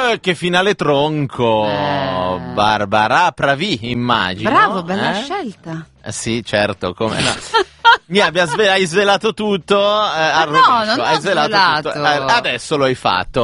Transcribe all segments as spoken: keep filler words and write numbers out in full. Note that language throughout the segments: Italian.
Eh, che finale tronco. Eh. Barbara Pravi, immagino. Bravo, bella eh? scelta. Eh, sì, certo, come no. Mi abbia sve- hai svelato tutto. Eh, no, non hai ho svelato, svelato. tutto. Eh, adesso lo hai fatto.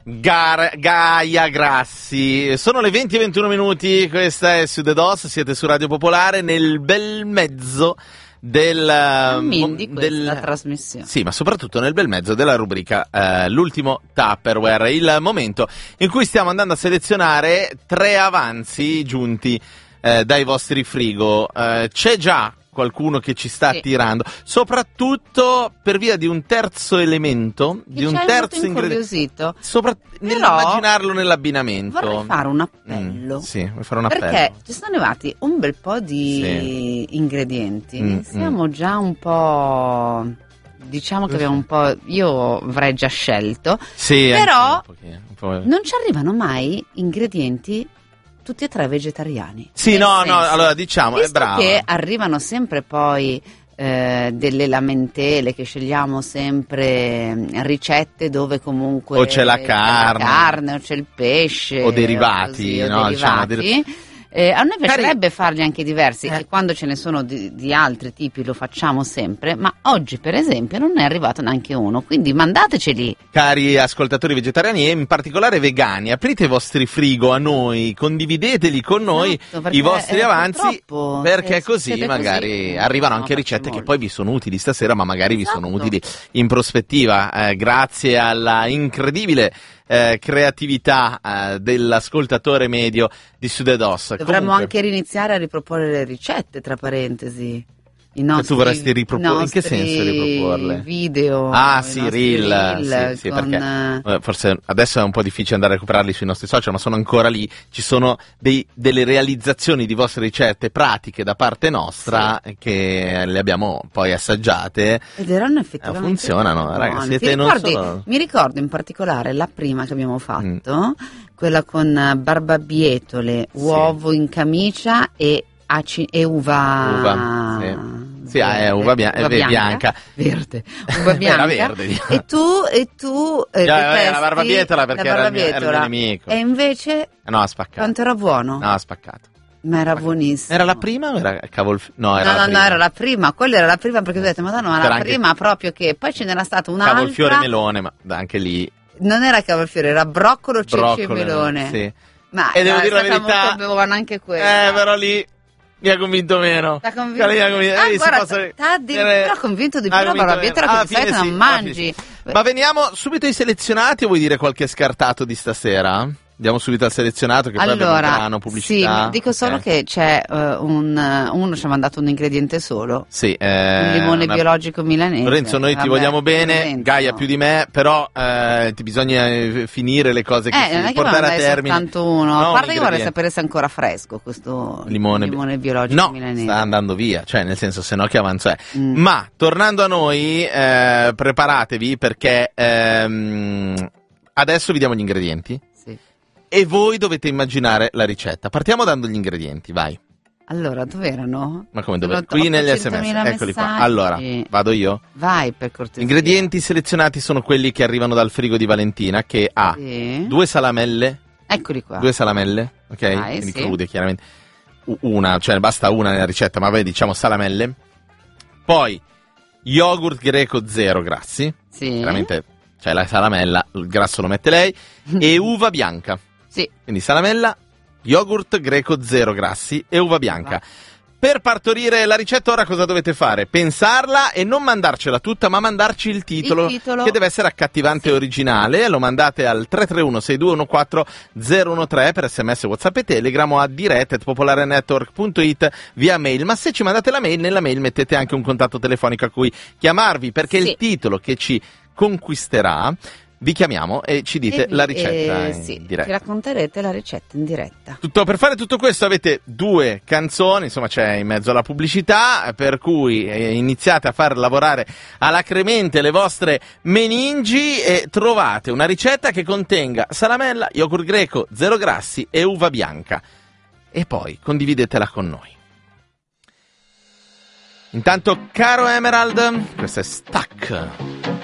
Gar- Gaia Grassi. Sono le venti e ventuno minuti. Questa è Sud Dos. Siete su Radio Popolare nel bel mezzo del, um, di del trasmissione. Sì, ma soprattutto nel bel mezzo della rubrica eh, l'ultimo Tupperware, il momento in cui stiamo andando a selezionare tre avanzi giunti eh, dai vostri frigo. Eh, c'è già qualcuno che ci sta sì. attirando, soprattutto per via di un terzo elemento, Che di un terzo ingrediente, sopra- nell'immaginarlo nell'abbinamento. Vorrei fare un appello. Mm, sì, vuoi fare un appello? Perché ci sono arrivati un bel po' di sì. ingredienti, mm, siamo mm. già un po'... Diciamo che abbiamo un po'. Io avrei già scelto, sì, però un pochino, un po'. Non ci arrivano mai ingredienti tutti e tre vegetariani. Sì, Nel no, senso, no, allora diciamo, visto è brava. che arrivano sempre poi eh, delle lamentele, che scegliamo sempre ricette dove comunque o c'è la carne, c'è la carne o c'è il pesce o derivati, o così, o no, derivati. diciamo, Eh, a noi piacerebbe farli anche diversi eh. e quando ce ne sono di, di altri tipi lo facciamo sempre, ma oggi per esempio non è arrivato neanche uno, quindi mandateceli. Cari ascoltatori vegetariani e in particolare vegani, aprite i vostri frigo a noi, condivideteli con noi esatto, i vostri eh, avanzi, perché così magari così, arrivano no, anche ricette molto. che poi vi sono utili stasera, ma magari esatto. vi sono utili in prospettiva, eh, grazie alla incredibile Eh, creatività eh, dell'ascoltatore medio di Sudedos. Dovremmo Comunque, anche riniziare a riproporre le ricette, tra parentesi. I che nostri, tu vorresti riproporre? In che nostri senso riproporle? Video. Ah, i sì, nostri reel. reel Sì, sì, con, perché eh, forse adesso è un po' difficile andare a recuperarli sui nostri social, ma sono ancora lì. Ci sono dei, delle realizzazioni di vostre ricette pratiche da parte nostra sì. che le abbiamo poi assaggiate. Ed erano effettivamente eh, funzionano, ragazzi. Siete non ricordi, solo... Mi ricordo in particolare la prima che abbiamo fatto, mm. quella con barbabietole, sì. uovo in camicia e Aci- e uva, uva sì, sì verde, è uva, bia- uva bianca. bianca verde uva bianca verde, diciamo. e tu e tu eh, yeah, detesti la barbabietola perché la era, il mio, era il mio nemico e invece no ha spaccato quanto era buono no ha spaccato ma era buonissimo. Era la prima o era cavolf- no era no la no prima. no era la prima quella era la prima perché ho detto madonna ma la prima anche... proprio che poi ce n'era stata un'altra cavolfiore melone ma anche lì non era cavolfiore era broccolo, broccolo ceci e melone sì. ma e devo dire la verità molto buona anche quella eh però lì mi ha convinto meno. T'ha convinto? Mi ha convinto. Ah, eh, guarda, posso... t'ha addirittura convinto di più la barbabietola che di solito sì, non mangi. Ma veniamo subito ai selezionati o vuoi dire qualche scartato di stasera? Andiamo subito al selezionato che allora, poi abbiamo un brano, pubblicità. Sì, dico solo okay. che c'è uh, un uno ci ha mandato un ingrediente solo. Sì, eh, un limone una... biologico milanese. Lorenzo, noi Vabbè, ti vogliamo bene, Lorenzo. Gaia più di me, però eh, ti bisogna finire le cose che eh, si non è che portare a termine. soltanto uno. No, a parte che vorrei sapere se è ancora fresco questo limone, limone biologico no, milanese. sta andando via, cioè nel senso se no che avanzo è. Mm. Ma tornando a noi, eh, preparatevi perché ehm, adesso vi diamo gli ingredienti. Sì. E voi dovete immaginare la ricetta. Partiamo dando gli ingredienti, vai. Allora, dove erano? Ma come dove? Qui negli sms, eccoli qua. Allora, vado io? Vai, per cortesia. Gli ingredienti selezionati sono quelli che arrivano dal frigo di Valentina, che ha sì. due salamelle. Eccoli qua. Due salamelle, ok? Vai, Quindi sì. crude, chiaramente. Una, cioè basta una nella ricetta, ma vai, diciamo salamelle. Poi, yogurt greco zero grassi. Sì. Chiaramente, cioè la salamella, il grasso lo mette lei. E uva bianca. Sì. Quindi salamella, yogurt greco zero grassi e uva bianca. Per partorire la ricetta ora cosa dovete fare? Pensarla e non mandarcela tutta, ma mandarci il titolo, il titolo. che deve essere accattivante e sì. originale. Lo mandate al tre tre uno sei due uno quattro zero uno tre per sms, WhatsApp e Telegram o a diretta at popolarenetwork punto it via mail. Ma se ci mandate la mail, nella mail mettete anche un contatto telefonico a cui chiamarvi, perché sì. il titolo che ci conquisterà vi chiamiamo e ci dite e vi, la ricetta eh, in sì, diretta. Ci racconterete la ricetta in diretta. Tutto, per fare tutto questo avete due canzoni, insomma c'è in mezzo la pubblicità, per cui eh, iniziate a far lavorare alacremente le vostre meningi e trovate una ricetta che contenga salamella, yogurt greco, zero grassi e uva bianca. E poi condividetela con noi. Intanto, caro Emerald, questo è Stuck.